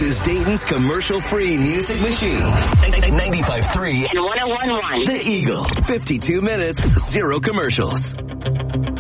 is Dayton's commercial-free music machine. 95.3 and 101.1. The Eagle. 52 minutes, 0 commercials.